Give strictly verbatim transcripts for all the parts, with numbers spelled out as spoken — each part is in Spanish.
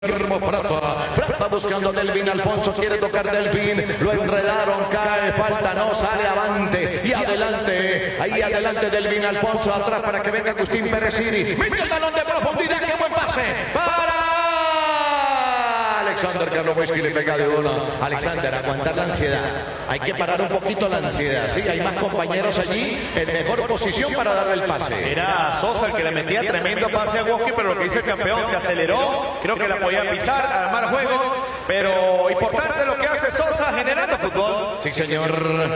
Guillermo Prata, Prata buscando a Delvin Alfonso, quiere tocar Delvin, lo enredaron, cae, falta, no, sale avante y adelante, ahí adelante Delvin Alfonso, atrás para que venga Agustín Pérez Siri, mete el balón de profundidad, qué buen pase, para Alexander Karlowiecki, le pega de uno. Alexander, aguantar la ansiedad, hay que parar un poquito la ansiedad, sí, hay más compañeros allí en mejor posición para darle el pase. Era Sosa el que le metía tremendo pase a Woski, pero lo que dice el campeón, se aceleró, creo que la podía pisar, armar juego, pero importante lo que hace Sosa generando fútbol. Sí, señor.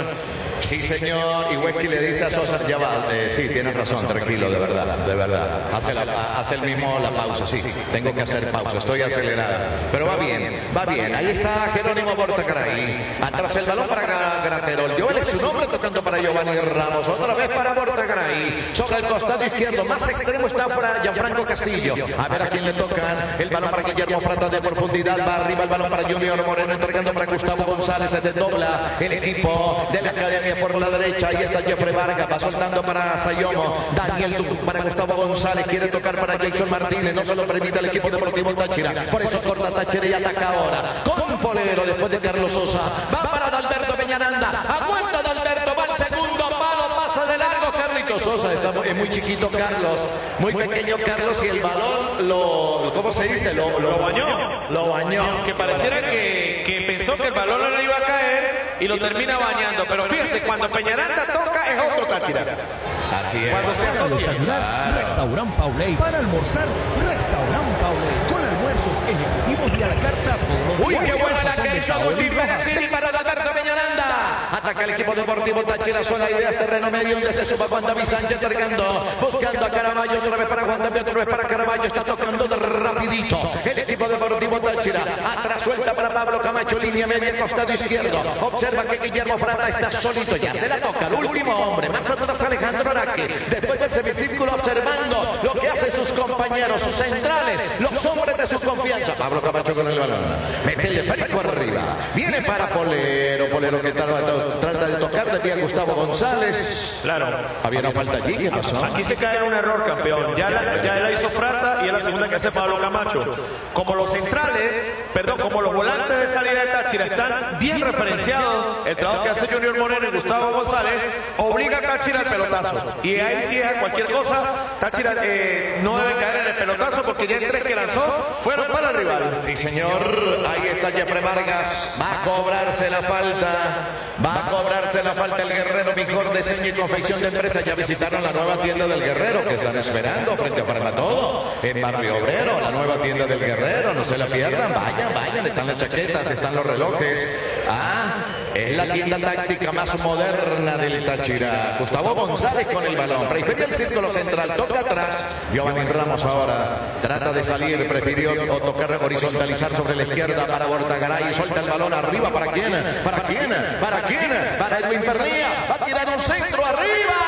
Sí, señor. Y Woski le dice a Sosa, ya va, eh, sí, tienes razón, tranquilo, de verdad, de verdad. Hace, la, hace el mismo la pausa, sí, tengo que hacer pausa, estoy acelerada. Pero va bien, va bien. Ahí está Jerónimo Bortagaray. Atrás el balón para Graterol. Joel es su nombre, tocando para Giovanni Ramos. Otra vez para Bortagaray. Sobre el costado izquierdo, más extremo está para Gianfranco Castillo. A ver a quién le tocan. El balón para Guillermo Prata de profundidad. Va arriba el balón para Junior Moreno, entregando para Gustavo González. Se desdobla el equipo de la academia por la derecha. Ahí está Jeffrey Vargas, va soltando para Sayomo. Daniel Duque para Gustavo González, quiere tocar para Jason Martínez, no se lo permite el equipo deportivo Táchira, por eso corta Táchira y ataca ahora con Polero después de Carlos Sosa, va para Dalberto Peñaranda, aguanta Dalberto, va al segundo palo, pasa de largo Carlitos Sosa, está, es muy chiquito Carlos, muy pequeño Carlos, y el balón lo, ¿cómo se dice? Lo, lo, lo bañó, lo bañó, que pareciera que, que pensó que el balón no le iba a caer y lo termina bañando, pero fíjense, cuando Peñaranda toca es otro Táchira. Así es. Cuando se asocia. Claro. Restaurant Pauley. Para almorzar, Restaurant Pauley. Con almuerzos ejecutivos y a la carta. Uy, qué buena la que hizo Agustín Pérez Siri para Dalberto Peñaranda. Ataca el equipo deportivo Táchira, sola ideas, terreno medio, donde se suba Juan David Sánchez cargando, buscando a Caraballo, otra vez para Juan David, otra vez para Caraballo, está tocando de rapidito. El equipo deportivo Táchira, atrás suelta para Pablo Camacho, línea media, costado izquierdo. Observa que Guillermo Prata está solito, ya se la toca, el último hombre, más atrás Alejandro Araque, después del semicírculo observando lo que hacen sus compañeros, sus centrales, los hombres de su confianza. Pablo Camacho con el balón, métele perico arriba, viene para Polero, Polero que trata, trata de tocar de pie a Gustavo González. Claro. Había una falta allí, ¿qué pasó? Aquí se cae en un error, campeón. Ya la, ya la hizo Frata y es la segunda que hace Pablo Camacho. Como los centrales, perdón, como los volantes de salida de Táchira están bien referenciados, el trabajo que hace Junior Moreno y Gustavo González obliga a Táchira al pelotazo. Y ahí sí es cualquier cosa, Táchira eh, no debe caer en el pelotazo porque ya en tres que lanzó fueron para el rival. Sí, señor. Ahí está Jeffrey Vargas. Va a cobrarse la falta. Va a cobrarse la falta el Guerrero, mejor diseño y confección de empresa. Ya visitaron la nueva tienda del Guerrero que están esperando frente a Para Todo en Barrio Obrero. La nueva tienda del Guerrero, no se la pierdan. Vayan, vayan. Están las chaquetas, están los relojes. Ah, es la tienda táctica más moderna del Táchira. Gustavo González con el balón. Prefirió el círculo central. Toca atrás. Giovanni Ramos ahora trata de salir. Prefirió o tocar horizontalizar sobre la izquierda para Bortagaray. Suelta el balón arriba. ¿Para quién? ¿Para quién? ¿Para quién? Para Edwin Pernía. Va a tirar un centro arriba.